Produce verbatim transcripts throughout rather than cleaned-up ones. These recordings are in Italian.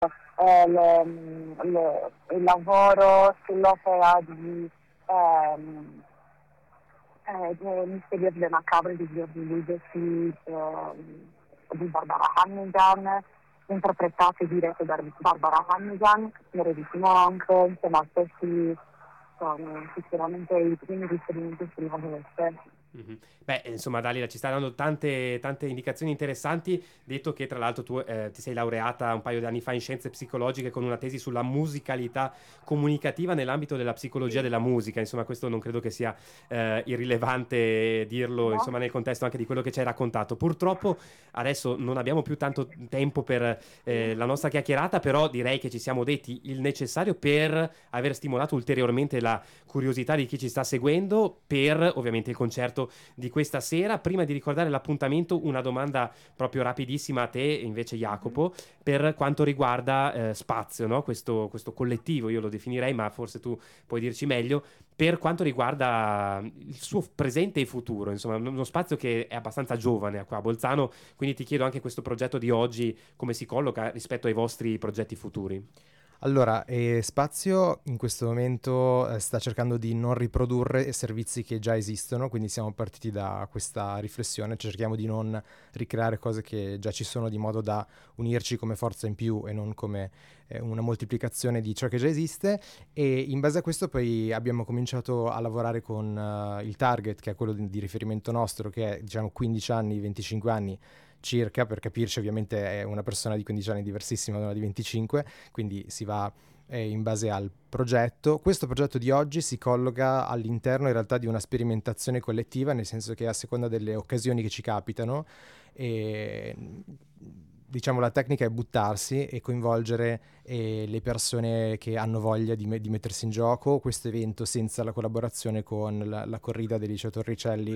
eh, le- le- il lavoro sull'opera di ehm, eh, di Misterios de Macabre di Giorgio Luigi di Barbara Hannigan, interpretate e dirette da Barbara Hannigan, Piero di Monk, insomma questi sono sicuramente i primi riferimenti sul lavoro. Mm-hmm. Beh, insomma, Dalila ci sta dando tante, tante indicazioni interessanti, detto che tra l'altro tu eh, ti sei laureata un paio di anni fa in scienze psicologiche con una tesi sulla musicalità comunicativa nell'ambito della psicologia della musica. Insomma, questo non credo che sia eh, irrilevante dirlo, insomma, nel contesto anche di quello che ci hai raccontato. Purtroppo adesso non abbiamo più tanto tempo per eh, la nostra chiacchierata, però direi che ci siamo detti il necessario per aver stimolato ulteriormente la curiosità di chi ci sta seguendo per ovviamente il concerto di questa sera. Prima di ricordare l'appuntamento, una domanda proprio rapidissima a te invece, Jacopo, per quanto riguarda eh, Spazio, no? questo, questo collettivo, io lo definirei, ma forse tu puoi dirci meglio, per quanto riguarda il suo presente e futuro, insomma uno Spazio che è abbastanza giovane qua a Bolzano, quindi ti chiedo anche questo progetto di oggi come si colloca rispetto ai vostri progetti futuri. Allora, eh, Spazio in questo momento eh, sta cercando di non riprodurre servizi che già esistono, quindi siamo partiti da questa riflessione, cerchiamo di non ricreare cose che già ci sono, di modo da unirci come forza in più e non come eh, una moltiplicazione di ciò che già esiste, e in base a questo poi abbiamo cominciato a lavorare con uh, il target, che è quello di, di riferimento nostro, che è diciamo quindici anni, venticinque anni circa, per capirci. Ovviamente è una persona di quindici anni diversissima da una di venticinque, quindi si va eh, in base al progetto. Questo progetto di oggi si colloca all'interno in realtà di una sperimentazione collettiva, nel senso che a seconda delle occasioni che ci capitano, e, diciamo la tecnica è buttarsi e coinvolgere eh, le persone che hanno voglia di, me- di mettersi in gioco. Questo evento senza la collaborazione con la, la corrida del Liceo Torricelli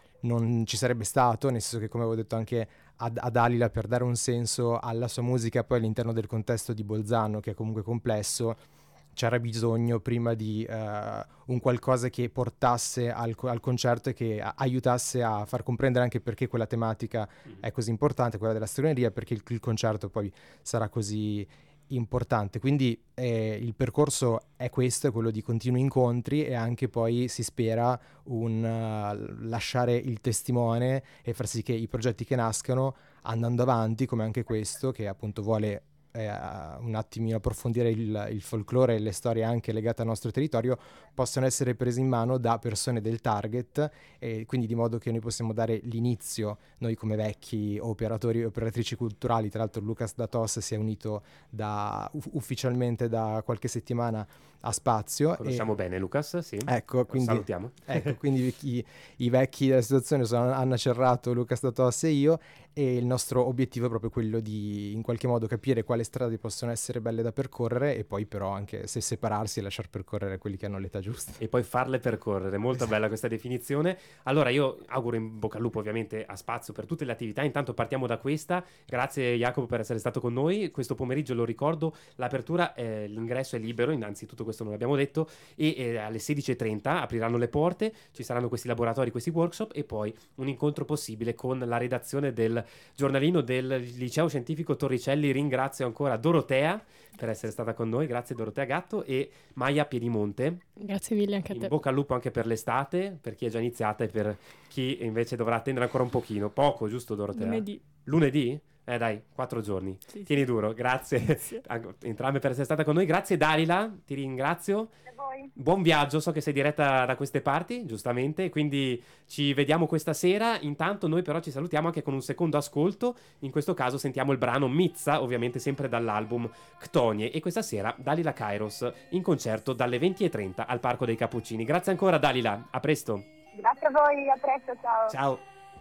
non ci sarebbe stato, nel senso che, come avevo detto anche ad, ad Dalila, per dare un senso alla sua musica poi all'interno del contesto di Bolzano, che è comunque complesso, c'era bisogno prima di uh, un qualcosa che portasse al, al concerto e che a- aiutasse a far comprendere anche perché quella tematica mm. è così importante, quella della stregoneria, perché il, il concerto poi sarà così importante. Quindi eh, il percorso è questo, è quello di continui incontri, e anche poi si spera un uh, lasciare il testimone e far sì che i progetti che nascano andando avanti, come anche questo, che appunto vuole eh, un attimino approfondire il, il folklore e le storie anche legate al nostro territorio, possono essere presi in mano da persone del target, e quindi di modo che noi possiamo dare l'inizio, noi come vecchi operatori e operatrici culturali. Tra l'altro Lucas Datos si è unito da, uff- ufficialmente da qualche settimana a Spazio. Conosciamo e, bene Lucas, sì. Ecco, quindi, salutiamo. Ecco, quindi i, i vecchi della situazione sono Anna Cerrato, Lucas Datos e io, e il nostro obiettivo è proprio quello di in qualche modo capire quali strade possono essere belle da percorrere, e poi però anche se separarsi e lasciar percorrere quelli che hanno l'età giusta. E poi farle percorrere, molto bella questa definizione. Allora io auguro in bocca al lupo ovviamente a Spazio per tutte le attività, intanto partiamo da questa. Grazie Jacopo per essere stato con noi questo pomeriggio, lo ricordo, l'apertura, eh, l'ingresso è libero, innanzitutto questo non l'abbiamo detto, e eh, alle sedici e trenta apriranno le porte, ci saranno questi laboratori, questi workshop, e poi un incontro possibile con la redazione del giornalino del Liceo Scientifico Torricelli. Ringrazio ancora Dorotea per essere stata con noi, grazie Dorotea Gatto, e Maia Piedimonte. Grazie mille anche a te. In bocca al lupo anche per l'estate, per chi è già iniziata e per chi invece dovrà attendere ancora un pochino. Poco, giusto Dorotea? Lunedì. Lunedì? Eh dai, quattro giorni. Sì, Tieni sì. duro, grazie. Grazie. Entrambe per essere stata con noi. Grazie Dalila, ti ringrazio. A voi. Buon viaggio, so che sei diretta da queste parti, giustamente, quindi ci vediamo questa sera. Intanto noi però ci salutiamo anche con un secondo ascolto. In questo caso sentiamo il brano Mizza, ovviamente sempre dall'album Ctonie, e questa sera Dalila Kairos in concerto dalle venti e trenta al Parco dei Cappuccini. Grazie ancora Dalila, a presto. Grazie a voi, a presto, ciao. Ciao.